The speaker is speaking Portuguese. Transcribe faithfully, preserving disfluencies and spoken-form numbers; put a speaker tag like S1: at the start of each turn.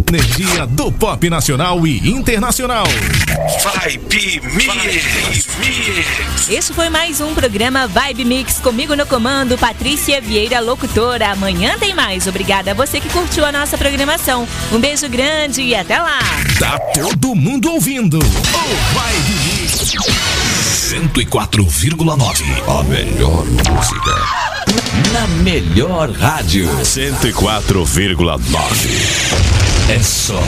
S1: energia do pop nacional e internacional.
S2: Vibe Mix.
S3: Este foi mais um programa Vibe Mix, comigo no comando, Patrícia Vieira, locutora. Amanhã tem mais. Obrigada a você que curtiu a nossa programação. Um beijo grande e até lá.
S1: Tá todo mundo ouvindo o Vibe Mix cento e quatro vírgula nove.
S2: A melhor música
S4: na melhor rádio.
S2: cento e quatro vírgula nove.
S4: É só